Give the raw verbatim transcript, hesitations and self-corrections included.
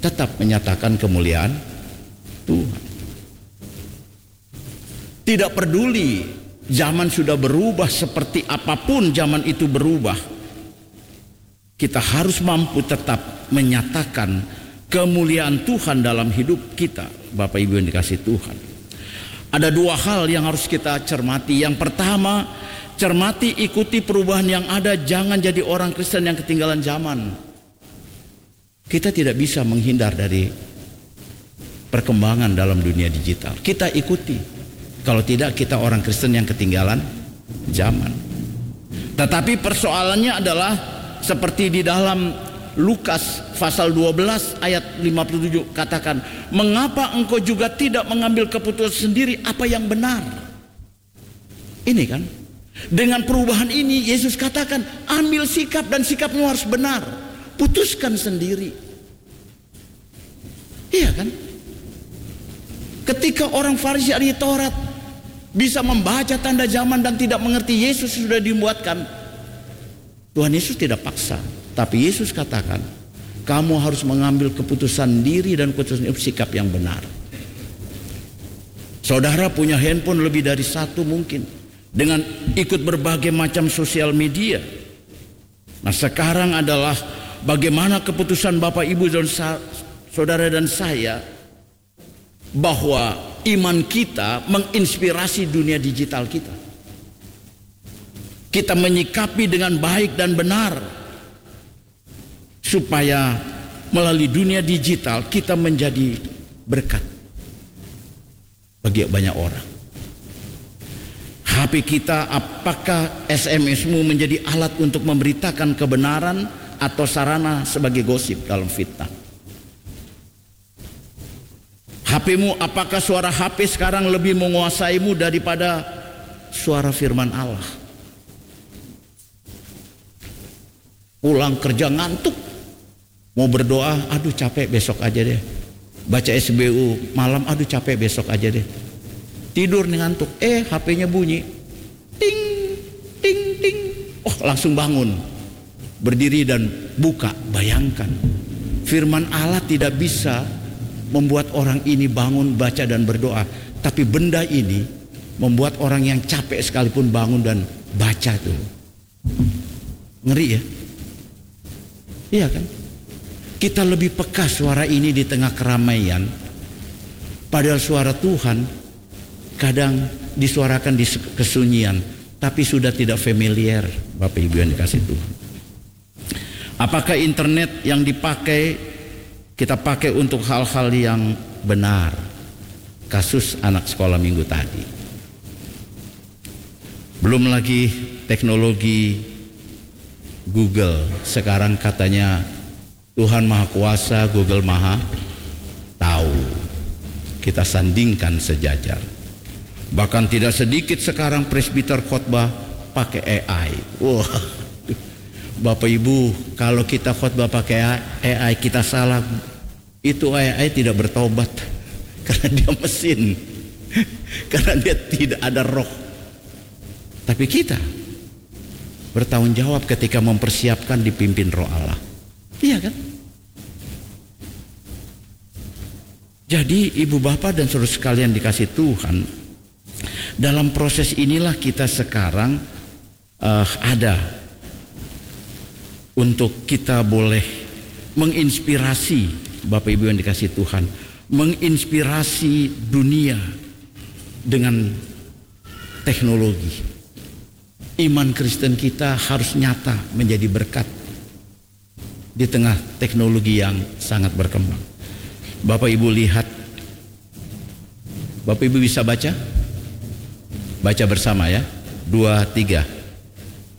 tetap menyatakan kemuliaan Tuhan. Tidak peduli zaman sudah berubah seperti apapun zaman itu berubah, kita harus mampu tetap menyatakan kemuliaan Tuhan dalam hidup kita. Bapak Ibu yang dikasihi Tuhan, ada dua hal yang harus kita cermati. Yang pertama, cermati, ikuti perubahan yang ada. Jangan jadi orang Kristen yang ketinggalan zaman. Kita tidak bisa menghindar dari perkembangan dalam dunia digital. Kita ikuti. Kalau tidak, kita orang Kristen yang ketinggalan zaman. Tetapi persoalannya adalah seperti di dalam Lukas pasal dua belas ayat lima puluh tujuh katakan, mengapa engkau juga tidak mengambil keputusan sendiri apa yang benar? Ini kan, dengan perubahan ini Yesus katakan, ambil sikap dan sikapmu harus benar. Putuskan sendiri. Iya kan? Ketika orang Farisi ahli Taurat bisa membaca tanda zaman dan tidak mengerti Yesus sudah dibuatkan, Tuhan Yesus tidak paksa, tapi Yesus katakan, kamu harus mengambil keputusan diri dan keputusan sikap yang benar. Saudara punya handphone lebih dari satu mungkin, dengan ikut berbagai macam sosial media. Nah, sekarang adalah bagaimana keputusan Bapak Ibu dan saudara dan saya, bahwa iman kita menginspirasi dunia digital kita. Kita menyikapi dengan baik dan benar, supaya melalui dunia digital kita menjadi berkat bagi banyak orang. H P kita, apakah S M S-mu menjadi alat untuk memberitakan kebenaran atau sarana sebagai gosip dalam fitnah? H P-mu, apakah suara H P sekarang lebih menguasaimu daripada suara firman Allah? Pulang kerja ngantuk, mau berdoa, aduh capek besok aja deh. Baca S B U malam, aduh capek besok aja deh. Tidur nih ngantuk, eh H P-nya bunyi, ting, ting, ting. Oh langsung bangun, berdiri dan buka. Bayangkan, firman Allah tidak bisa membuat orang ini bangun, baca dan berdoa. Tapi benda ini membuat orang yang capek sekalipun bangun dan baca tuh. Ngeri ya? Iya kan? Kita lebih peka suara ini di tengah keramaian, padahal suara Tuhan kadang disuarakan di kesunyian, tapi sudah tidak familiar. Bapak Ibu yang dikasihi Tuhan, apakah internet yang dipakai kita pakai untuk hal-hal yang benar? Kasus anak sekolah minggu tadi. Belum lagi teknologi Google. Sekarang katanya Tuhan Maha Kuasa, Google Maha Tahu. Kita sandingkan sejajar. Bahkan tidak sedikit sekarang presbiter khotbah pakai A I. Wah, Bapak Ibu, kalau kita khotbah pakai A I kita salah, itu A I tidak bertobat karena dia mesin, karena dia tidak ada roh. Tapi kita bertanggung jawab ketika mempersiapkan dipimpin roh Allah. Iya kan? Jadi ibu bapak dan saudara sekalian dikasih Tuhan, dalam proses inilah kita sekarang uh, ada untuk kita boleh menginspirasi Bapak Ibu yang dikasih Tuhan, menginspirasi dunia dengan teknologi. Iman Kristen kita harus nyata menjadi berkat di tengah teknologi yang sangat berkembang. Bapak Ibu lihat, Bapak Ibu bisa baca? Baca bersama ya. Dua, tiga.